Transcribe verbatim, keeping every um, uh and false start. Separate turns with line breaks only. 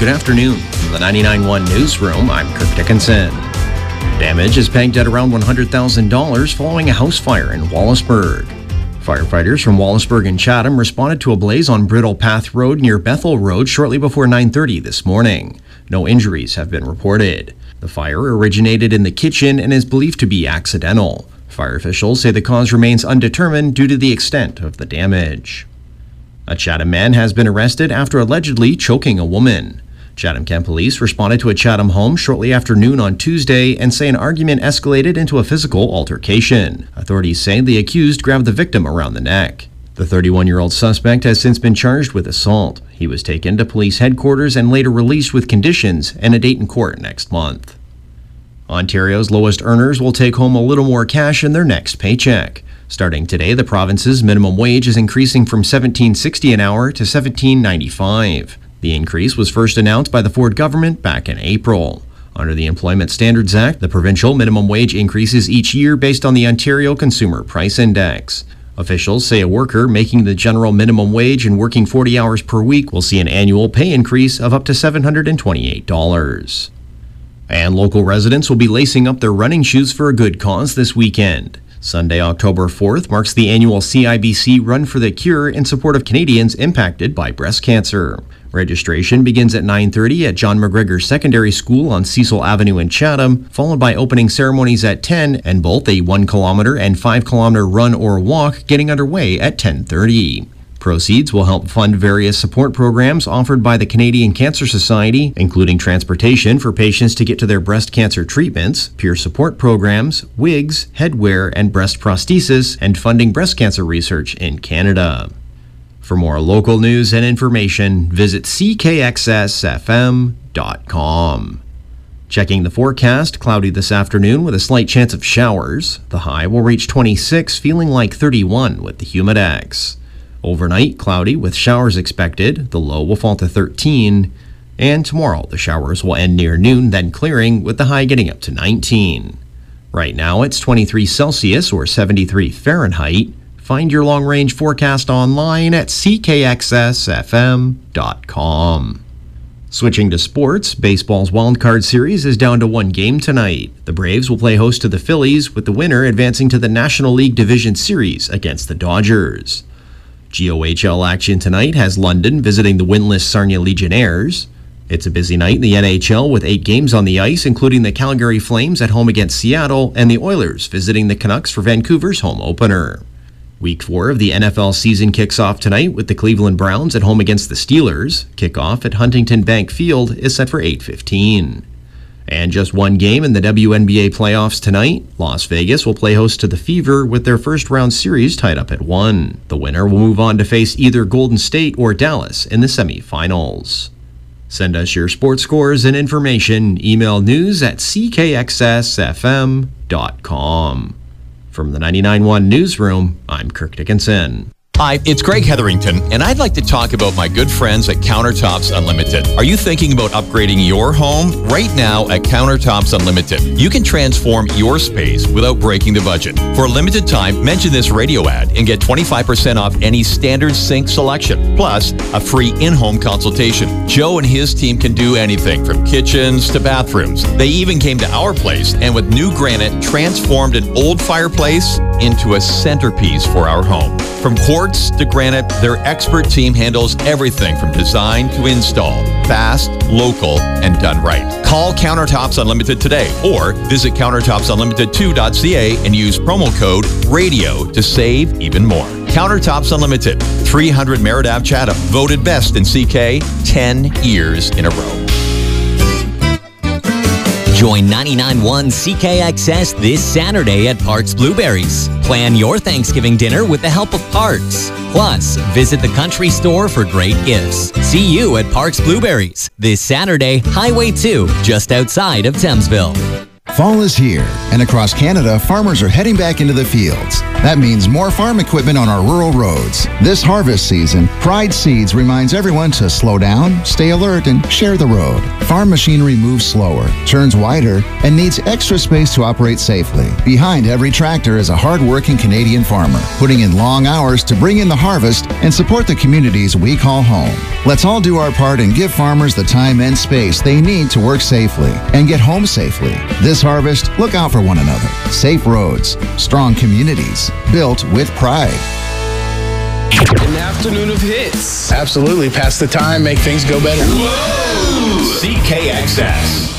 Good afternoon. From the ninety-nine point one newsroom, I'm Kirk Dickinson. Damage is pegged at around one hundred thousand dollars following a house fire in Wallaceburg. Firefighters from Wallaceburg and Chatham responded to a blaze on Brittle Path Road near Bethel Road shortly before nine thirty this morning. No injuries have been reported. The fire originated in the kitchen and is believed to be accidental. Fire officials say the cause remains undetermined due to the extent of the damage. A Chatham man has been arrested after allegedly choking a woman. Chatham-Kent police responded to a Chatham home shortly after noon on Tuesday and say an argument escalated into a physical altercation. Authorities say the accused grabbed the victim around the neck. The thirty-one-year-old suspect has since been charged with assault. He was taken to police headquarters and later released with conditions and a date in court next month. Ontario's lowest earners will take home a little more cash in their next paycheck. Starting today, the province's minimum wage is increasing from seventeen sixty an hour to seventeen ninety-five. The increase was first announced by the Ford government back in April. Under the Employment Standards Act, the provincial minimum wage increases each year based on the Ontario Consumer Price Index. Officials say a worker making the general minimum wage and working forty hours per week will see an annual pay increase of up to seven hundred twenty-eight dollars. And local residents will be lacing up their running shoes for a good cause this weekend. Sunday, October fourth, marks the annual C I B C Run for the Cure in support of Canadians impacted by breast cancer. Registration begins at nine thirty at John McGregor Secondary School on Cecil Avenue in Chatham, followed by opening ceremonies at ten and both a one kilometer and five kilometer run or walk getting underway at ten thirty. Proceeds will help fund various support programs offered by the Canadian Cancer Society, including transportation for patients to get to their breast cancer treatments, peer support programs, wigs, headwear, and breast prosthesis, and funding breast cancer research in Canada. For more local news and information, visit c k x s f m dot com. Checking the forecast, cloudy this afternoon with a slight chance of showers. The high will reach twenty-six, feeling like thirty-one with the humidex. Overnight, cloudy with showers expected. The low will fall to thirteen. And tomorrow, the showers will end near noon, then clearing with the high getting up to nineteen. Right now, it's twenty-three Celsius or seventy-three Fahrenheit. Find your long-range forecast online at c k x s f m dot com. Switching to sports, baseball's wildcard series is down to one game tonight. The Braves will play host to the Phillies, with the winner advancing to the National League Division Series against the Dodgers. G O H L action tonight has London visiting the winless Sarnia Legionnaires. It's a busy night in the N H L with eight games on the ice, including the Calgary Flames at home against Seattle and the Oilers visiting the Canucks for Vancouver's home opener. Week four of the N F L season kicks off tonight with the Cleveland Browns at home against the Steelers. Kickoff at Huntington Bank Field is set for eight fifteen. And just one game in the W N B A playoffs tonight. Las Vegas will play host to the Fever with their first round series tied up at one. The winner will move on to face either Golden State or Dallas in the semifinals. Send us your sports scores and information. Email news at c k x s f m dot com. From the ninety-nine point one newsroom, I'm Kirk Dickinson.
Hi, it's Greg Hetherington, and I'd like to talk about my good friends at Countertops Unlimited. Are you thinking about upgrading your home? Right now at Countertops Unlimited, you can transform your space without breaking the budget. For a limited time, mention this radio ad and get twenty-five percent off any standard sink selection, plus a free in-home consultation. Joe and his team can do anything from kitchens to bathrooms. They even came to our place and with new granite transformed an old fireplace into a centerpiece for our home. From quartz to granite, their expert team handles everything from design to install. Fast, local, and done right. Call Countertops Unlimited today or visit countertops unlimited two dot c a and use promo code RADIO to save even more. Countertops Unlimited, three hundred Merritt Avenue, Chatham, voted best in C K ten years in a row.
Join ninety-nine point one C K X S this Saturday at Parks Blueberries. Plan your Thanksgiving dinner with the help of Parks. Plus, visit the country store for great gifts. See you at Parks Blueberries this Saturday, Highway two, just outside of Thamesville.
Fall is here, and across Canada, farmers are heading back into the fields. That means more farm equipment on our rural roads. This harvest season, Pride Seeds reminds everyone to slow down, stay alert, and share the road. Farm machinery moves slower, turns wider, and needs extra space to operate safely. Behind every tractor is a hard-working Canadian farmer, putting in long hours to bring in the harvest and support the communities we call home. Let's all do our part and give farmers the time and space they need to work safely and get home safely. This harvest, look out for one another. Safe roads, strong communities, built with pride.
An afternoon of hits. Absolutely. Pass the time, make things go better.
Whoa! C K X S.